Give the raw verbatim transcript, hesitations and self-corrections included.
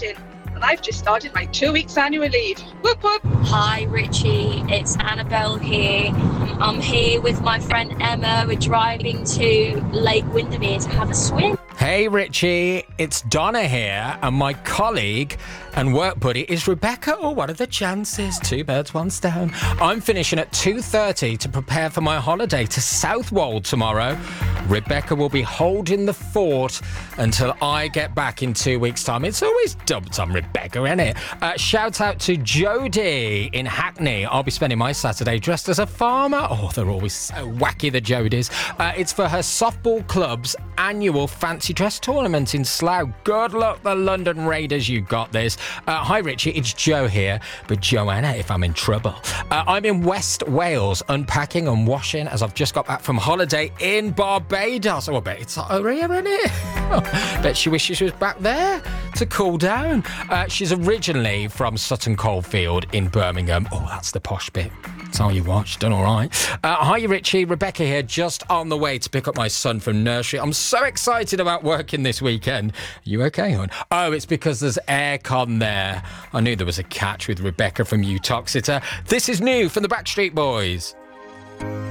wedding, and I've just started my two weeks annual leave. Whoop whoop. Hi Richie, it's Annabelle here. I'm here with my friend Emma. We're driving to Lake Windermere to have a swim. Hey Richie, it's Donna here, and my colleague and work buddy is Rebecca. Oh, what are the chances? Two birds, one stone. I'm finishing at two thirty to prepare for my holiday to Southwold tomorrow. Rebecca will be holding the fort until I get back in two weeks' time. It's always dumped on Rebecca, isn't it? Uh, shout out to Jodie in Hackney. I'll be spending my Saturday dressed as a farmer. Oh, they're always so wacky, the Jodies. Uh, it's for her softball club's annual fancy dress tournament in Slough. Good luck, the London Raiders. You got this. Uh, hi, Richie. It's Joe here, but Joanna if I'm in trouble. Uh, I'm in West Wales unpacking and washing as I've just got back from holiday in Barbados. Oh, I bet it's hot over here, isn't it? Bet she wishes she was back there to cool down. Uh, she's originally from Sutton Coldfield in Birmingham. Oh, that's the posh bit. That's all you watch. Done all right. Uh, hi, Richie. Rebecca here, just on the way to pick up my son from nursery. I'm so excited about working this weekend. You okay, hon? Oh, it's because there's aircon there. I knew there was a catch with Rebecca from Utoxeter. This is new from the Backstreet Boys.